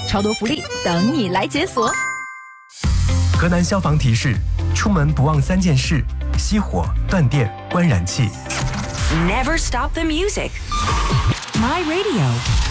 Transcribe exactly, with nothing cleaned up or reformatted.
超多福利等你来解锁。 河南消防提示：出门不忘三件事：熄火、断电、关燃气。 Never stop the music. My Radio.